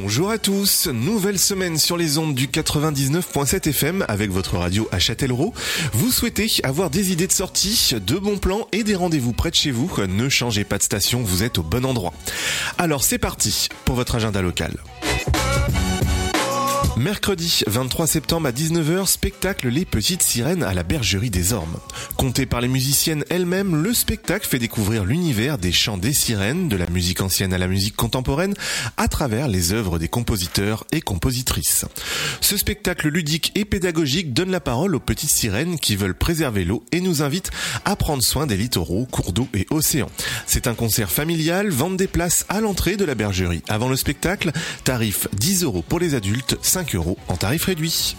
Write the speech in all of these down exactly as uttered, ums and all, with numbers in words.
Bonjour à tous, nouvelle semaine sur les ondes du quatre-vingt-dix-neuf virgule sept F M avec votre radio à Châtellerault. Vous souhaitez avoir des idées de sortie, de bons plans et des rendez-vous près de chez vous? Ne changez pas de station, vous êtes au bon endroit. Alors c'est parti pour votre agenda local. Mercredi vingt-trois septembre à dix-neuf heures, spectacle Les Petites Sirènes à la Bergerie des Ormes. Conté par les musiciennes elles-mêmes, le spectacle fait découvrir l'univers des chants des sirènes, de la musique ancienne à la musique contemporaine, à travers les œuvres des compositeurs et compositrices. Ce spectacle ludique et pédagogique donne la parole aux petites sirènes qui veulent préserver l'eau et nous invite à prendre soin des littoraux, cours d'eau et océans. C'est un concert familial, vente des places à l'entrée de la bergerie. Avant le spectacle, tarif dix euros pour les adultes, cinq euros en tarif réduit.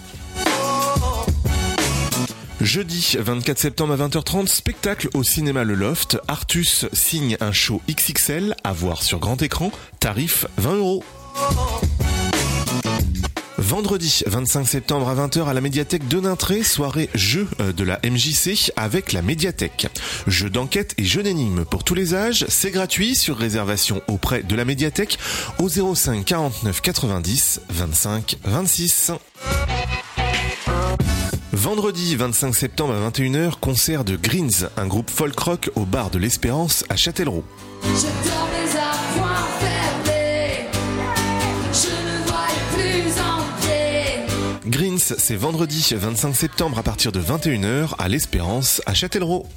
Jeudi vingt-quatre septembre à vingt heures trente, spectacle au cinéma Le Loft. Artus signe un show X X L à voir sur grand écran, tarif vingt euros. Vendredi vingt-cinq septembre à vingt heures à la médiathèque de Nintré, soirée jeux de la M J C avec la médiathèque. Jeux d'enquête et jeux d'énigmes pour tous les âges, c'est gratuit sur réservation auprès de la médiathèque au zéro cinq quarante-neuf quatre-vingt-dix vingt-cinq vingt-six. Vendredi vingt-cinq septembre à vingt et une heures, concert de Greens, un groupe folk rock au bar de l'Espérance à Châtellerault. J'adore les armoires fermées, je ne vois plus en pied. Greens, c'est vendredi vingt-cinq septembre à partir de vingt et une heures à l'Espérance à Châtellerault.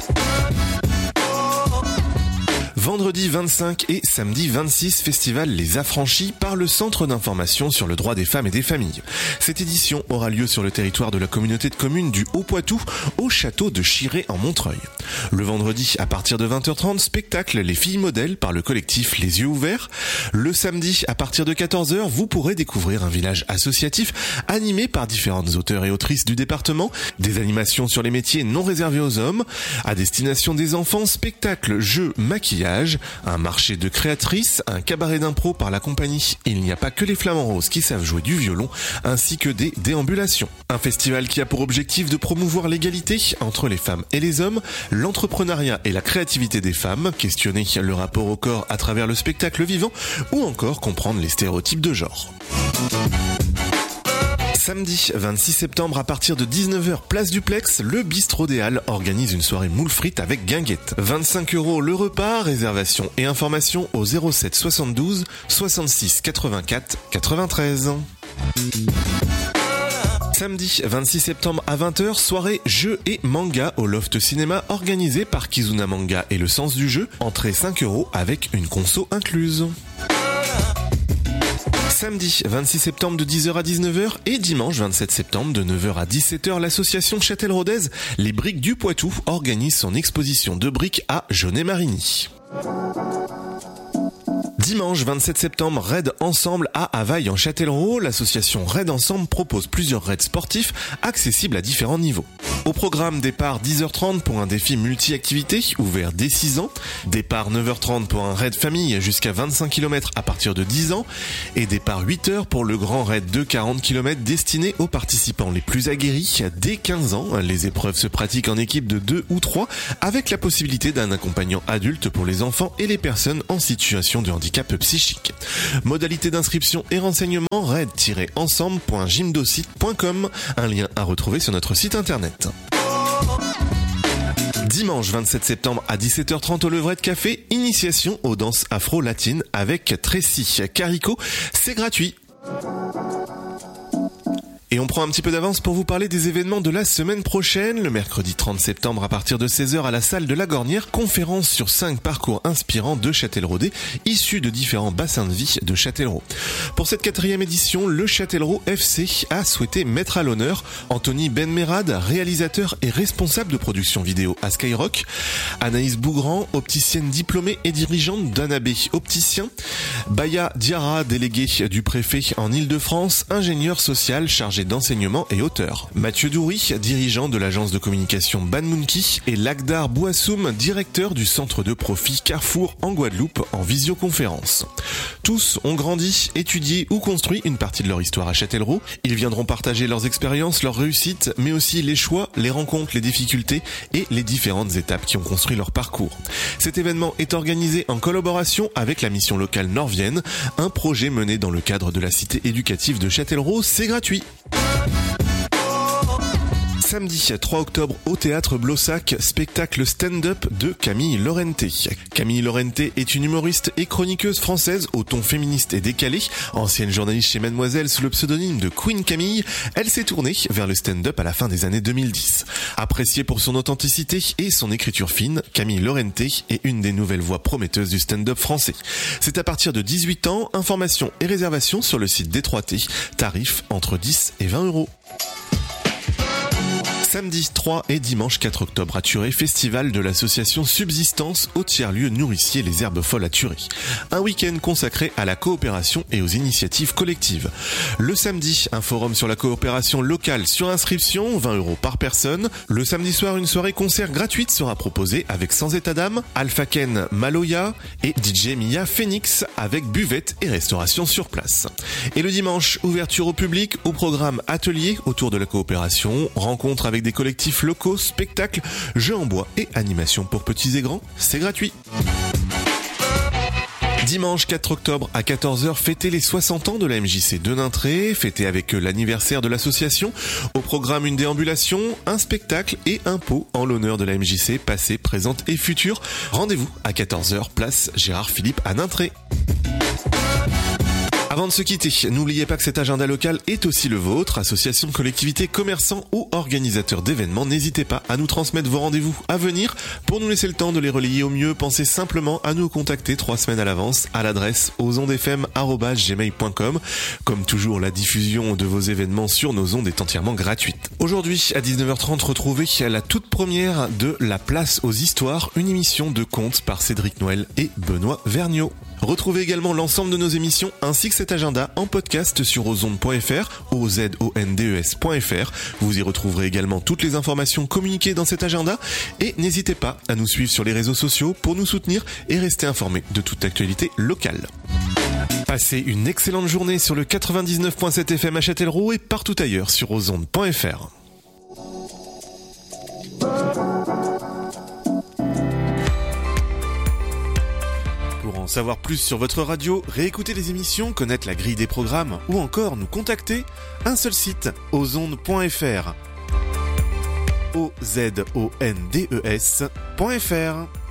Vendredi vingt-cinq et samedi vingt-six, festival Les Affranchis par le Centre d'information sur le droit des femmes et des familles. Cette édition aura lieu sur le territoire de la communauté de communes du Haut-Poitou au château de Chiré en Montreuil. Le vendredi, à partir de vingt heures trente, spectacle Les Filles Modèles par le collectif Les Yeux Ouverts. Le samedi, à partir de quatorze heures, vous pourrez découvrir un village associatif animé par différentes auteurs et autrices du département, des animations sur les métiers non réservés aux hommes, à destination des enfants, spectacles, jeux, maquillage, un marché de créatrices, un cabaret d'impro par la compagnie Il n'y a pas que les flamants roses qui savent jouer du violon, ainsi que des déambulations. Un festival qui a pour objectif de promouvoir l'égalité entre les femmes et les hommes, l'entrepreneuriat et la créativité des femmes, questionner le rapport au corps à travers le spectacle vivant, ou encore comprendre les stéréotypes de genre. Samedi vingt-six septembre à partir de dix-neuf heures, place du Plex, le Bistrot des Halles organise une soirée moules frites avec guinguette. vingt-cinq euros le repas, réservation et information au zéro sept soixante-douze soixante-six quatre-vingt-quatre quatre-vingt-treize. Samedi vingt-six septembre à vingt heures, soirée jeux et manga au Loft Cinéma organisée par Kizuna Manga et le Sens du Jeu, entrée cinq euros avec une conso incluse. Samedi vingt-six septembre de dix heures à dix-neuf heures et dimanche vingt-sept septembre de neuf heures à dix-sept heures, l'association Châtelleraudaises Les Briques du Poitou organise son exposition de briques à Jaunet-Marigny. Dimanche vingt-sept septembre, raid ensemble à Havaille en Châtellerault. L'association Raid Ensemble propose plusieurs raids sportifs accessibles à différents niveaux. Au programme, départ dix heures trente pour un défi multi-activité ouvert dès six ans. Départ neuf heures trente pour un raid famille jusqu'à vingt-cinq kilomètres à partir de dix ans. Et départ huit heures pour le grand raid de quarante kilomètres destiné aux participants les plus aguerris dès quinze ans. Les épreuves se pratiquent en équipe de deux ou trois avec la possibilité d'un accompagnant adulte pour les enfants et les personnes en situation de handicap psychique. Modalité d'inscription et renseignements raid tiret ensemble point gymdocite point com, un lien à retrouver sur notre site internet. Dimanche vingt-sept septembre à dix-sept heures trente au Levrette Café, initiation aux danses afro-latines avec Tracy Carico, c'est gratuit. Et on prend un petit peu d'avance pour vous parler des événements de la semaine prochaine. Le mercredi trente septembre à partir de seize heures à la salle de la Gornière, conférence sur cinq parcours inspirants de Châtelleraudais issus de différents bassins de vie de Châtellerault. Pour cette quatrième édition, le Châtellerault F C a souhaité mettre à l'honneur Anthony Benmerad, réalisateur et responsable de production vidéo à Skyrock, Anaïs Bougrand, opticienne diplômée et dirigeante d'Anabé Opticien, Baya Diarra, délégué du préfet en Île-de-France, ingénieur social chargé chargé d'enseignement et auteur. Mathieu Doury, dirigeant de l'agence de communication Banmounki, et Lagdar Bouassoum, directeur du centre de profit Carrefour en Guadeloupe, en visioconférence. Tous ont grandi, étudié ou construit une partie de leur histoire à Châtellerault. Ils viendront partager leurs expériences, leurs réussites, mais aussi les choix, les rencontres, les difficultés et les différentes étapes qui ont construit leur parcours. Cet événement est organisé en collaboration avec la mission locale Norvienne, un projet mené dans le cadre de la cité éducative de Châtellerault. C'est gratuit. Samedi trois octobre au théâtre Blossac, spectacle stand-up de Camille Lorente. Camille Lorente est une humoriste et chroniqueuse française au ton féministe et décalé. Ancienne journaliste chez Mademoiselle sous le pseudonyme de Queen Camille, elle s'est tournée vers le stand-up à la fin des années deux mille dix. Appréciée pour son authenticité et son écriture fine, Camille Lorente est une des nouvelles voix prometteuses du stand-up français. C'est à partir de dix-huit ans, informations et réservations sur le site D trois T, tarifs entre dix et vingt euros. Samedi trois et dimanche quatre octobre à Thurey, festival de l'association Subsistance au tiers-lieu nourricier Les Herbes Folles à Thurey. Un week-end consacré à la coopération et aux initiatives collectives. Le samedi, un forum sur la coopération locale sur inscription, vingt euros par personne. Le samedi soir, une soirée concert gratuite sera proposée avec Sans État d'âme, Alpha Ken Maloya et D J Mia Phoenix avec buvette et restauration sur place. Et le dimanche, ouverture au public au programme atelier autour de la coopération, rencontre avec des collectifs locaux, spectacles, jeux en bois et animations pour petits et grands, c'est gratuit. Dimanche quatre octobre à quatorze heures, fêtez les soixante ans de la M J C de Nintré, fêtez avec l'anniversaire de l'association. Au programme, une déambulation, un spectacle et un pot en l'honneur de la M J C, passée, présente et future. Rendez-vous à quatorze heures, place Gérard Philippe à Nintré. Avant de se quitter, n'oubliez pas que cet agenda local est aussi le vôtre. Association, collectivité, commerçants ou organisateurs d'événements, n'hésitez pas à nous transmettre vos rendez-vous à venir. Pour nous laisser le temps de les relayer au mieux, pensez simplement à nous contacter trois semaines à l'avance à l'adresse aux ondes f m arobase gmail point com. Comme toujours, la diffusion de vos événements sur nos ondes est entièrement gratuite. Aujourd'hui, à dix-neuf heures trente, retrouvez la toute première de La Place aux Histoires, une émission de contes par Cédric Noël et Benoît Vergniaud. Retrouvez également l'ensemble de nos émissions ainsi que cet agenda en podcast sur ozondes point f r, o z o n d e s point f r. Vous y retrouverez également toutes les informations communiquées dans cet agenda et n'hésitez pas à nous suivre sur les réseaux sociaux pour nous soutenir et rester informés de toute actualité locale. Passez une excellente journée sur le quatre-vingt-dix-neuf point sept F M à Châtellerault et partout ailleurs sur ozondes point f r. Pour en savoir plus sur votre radio, réécouter les émissions, connaître la grille des programmes ou encore nous contacter, un seul site, ozondes point f r. o z o n d e s point f r.